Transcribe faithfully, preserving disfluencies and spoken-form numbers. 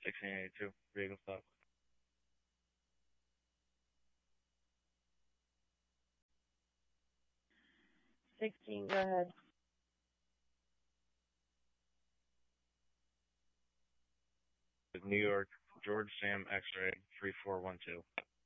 sixteen eighty-two, vehicle stop. sixteen, go ahead. New York, George Sam X-ray, three four one two.